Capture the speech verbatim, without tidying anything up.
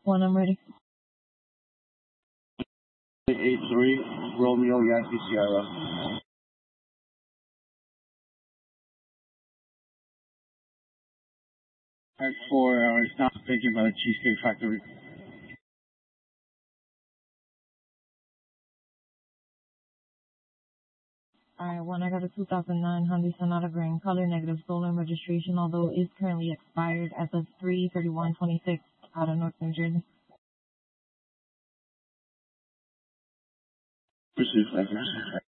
One, I'm ready. eight three, Romeo Yankee Sierra. X four, uh, it's not taken by the Cheesecake Factory. Alright, one, I got a two thousand nine Hyundai Sonata Green color, negative stolen registration, although it is currently expired as of three thirty-one twenty-six out of North New Jersey. Proceed, thank you.